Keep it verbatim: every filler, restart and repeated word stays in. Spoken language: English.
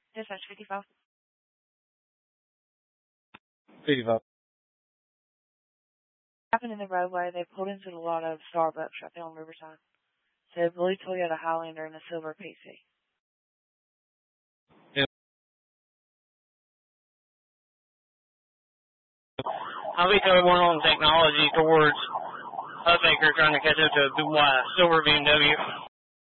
Dispatch fifty-five. fifty-five. Happened in the roadway. They pulled into the lot of Starbucks right there on Riverside. So the blue Toyota Highlander and the silver P C. Yeah. I'll be towing one on technology towards Huffaker trying to catch up to a white silver B M W.